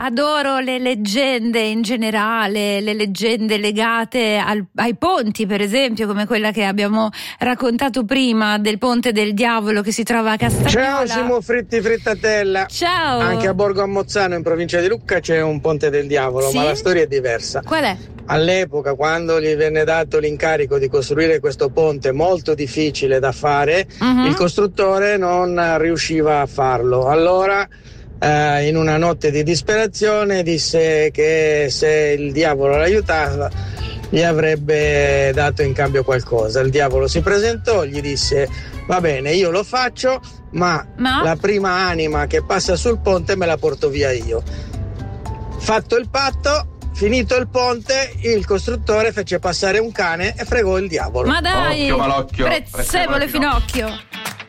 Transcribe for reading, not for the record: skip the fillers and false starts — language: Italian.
Adoro le leggende in generale, le leggende legate ai ponti, per esempio, come quella che abbiamo raccontato prima del Ponte del Diavolo che si trova a Castagnola. Ciao Simo Frittatella. Ciao. Anche a Borgo a Mozzano, in provincia di Lucca, c'è un Ponte del Diavolo, sì? Ma la storia è diversa. Qual è? All'epoca, quando gli venne dato l'incarico di costruire questo ponte molto difficile da fare, il costruttore non riusciva a farlo. Allora, in una notte di disperazione, disse che se il diavolo l'aiutava gli avrebbe dato in cambio qualcosa. Il diavolo si presentò, gli disse: va bene, io lo faccio, ma la prima anima che passa sul ponte me la porto via io. Fatto il patto, finito il ponte, il costruttore fece passare un cane e fregò il diavolo. Ma dai, Occhio malocchio, prezzemolo Finocchio.